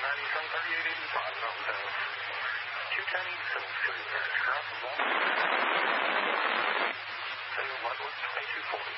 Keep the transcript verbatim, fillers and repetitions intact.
ninety-seven thirty-eight eighty-five, number two ten East Street, cross the ball.